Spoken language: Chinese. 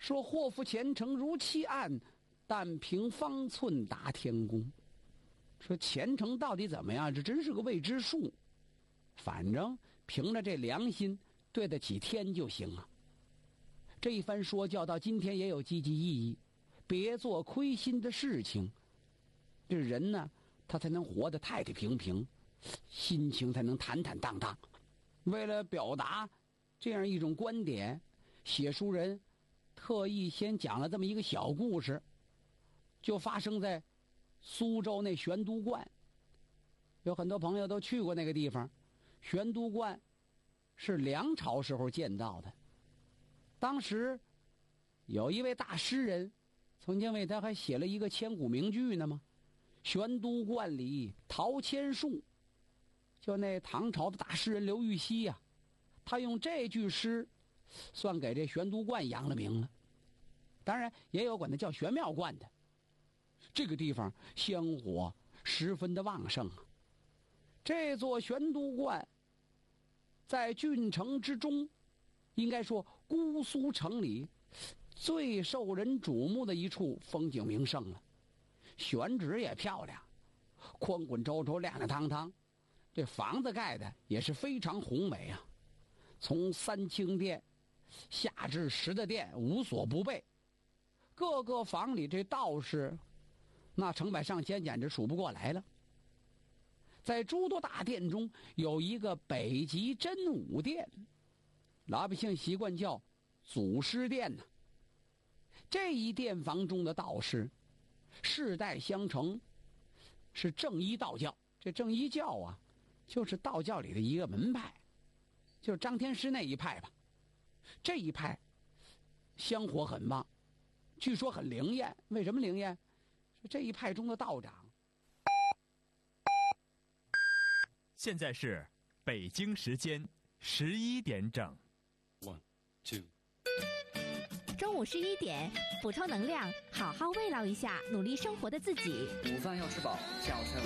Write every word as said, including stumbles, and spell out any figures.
说祸福前程如弃暗，但凭方寸打天宫。说前程到底怎么样，这真是个未知数。反正凭着这良心对得起天就行啊。这一番说教到今天也有积极意义，别做亏心的事情。这人呢，他才能活得太太平平，心情才能坦坦荡荡。为了表达这样一种观点，写书人特意先讲了这么一个小故事，就发生在苏州那玄都观。有很多朋友都去过那个地方。玄都观是梁朝时候建造的，当时有一位大诗人曾经为他还写了一个千古名句呢嘛，玄都观里桃千树。就那唐朝的大诗人刘禹锡呀、啊，他用这句诗算给这玄都观扬了名了。当然也有管它叫玄妙观的。这个地方香火十分的旺盛啊。这座玄都观在郡城之中，应该说姑苏城里最受人瞩目的一处风景名胜了。选址也漂亮，宽宽周周，亮亮堂堂，这房子盖的也是非常宏伟啊。从三清殿下至十的殿无所不备，各个房里这道士那成百上千，简直数不过来了。在诸多大殿中有一个北极真武殿，老百姓习惯叫祖师殿呢。这一殿房中的道士世代相承，是正一道教。这正一教啊，就是道教里的一个门派，就是张天师那一派吧。这一派香火很旺，据说很灵验。为什么灵验？这一派中的道长。 现在是北京时间十一点整。 One, two。 中午十一点，补充能量，好好慰劳一下努力生活的自己。 午饭要吃饱，下午才